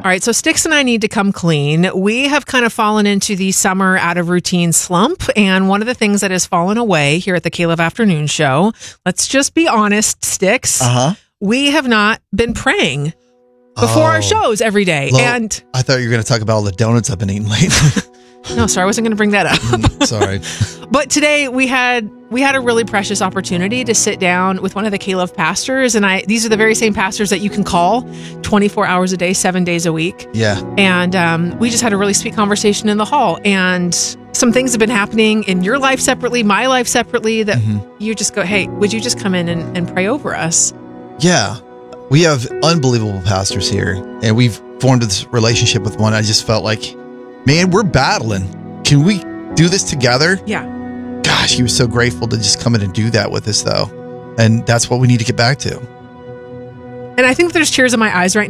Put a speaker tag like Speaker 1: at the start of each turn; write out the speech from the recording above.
Speaker 1: All right, so Sticks and I need to come clean. We have kind of fallen into the summer out of routine slump, and one of the things that has fallen away here at the Caleb Afternoon Show, let's just be honest, Sticks, we have not been praying before our shows every day. And
Speaker 2: I thought you were going to talk about all the donuts I've been eating lately.
Speaker 1: No, sorry, I wasn't going to bring that up.
Speaker 2: Sorry.
Speaker 1: But today we had a really precious opportunity to sit down with one of the Caleb pastors, and these are the very same pastors that you can call 24 hours a day, 7 days a week.
Speaker 2: Yeah.
Speaker 1: And we just had a really sweet conversation in the hall, and some things have been happening in your life separately, my life separately, that you just go, hey, would you just come in and pray over us?
Speaker 2: Yeah. We have unbelievable pastors here, and we've formed this relationship with one. I just felt like, man, we're battling. Can we do this together?
Speaker 1: Yeah.
Speaker 2: Gosh, he was so grateful to just come in and do that with us, though. And that's what we need to get back to.
Speaker 1: And I think there's tears in my eyes right